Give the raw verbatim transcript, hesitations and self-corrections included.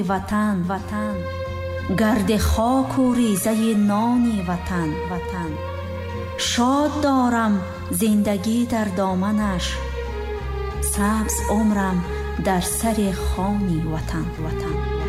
وطن وطن، گرد خاک و ریزه نانی وطن وطن. شاد دارم زندگی در دامنش، سبز عمرم در سر خوانی وطن وطن.